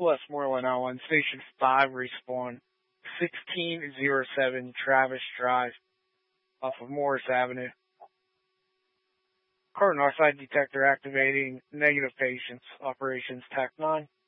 Westmoreland Island, Station 5, respawn 1607 Travis Drive off of Morris Avenue. Current Northside detector activating, negative patients, operations TAC 9.